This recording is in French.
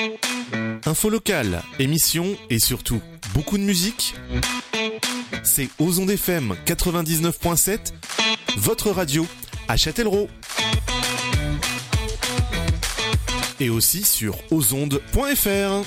Info locale, émissions et surtout beaucoup de musique. C'est aux ondes FM 99.7, votre radio à Châtellerault. Et aussi sur osondes.fr.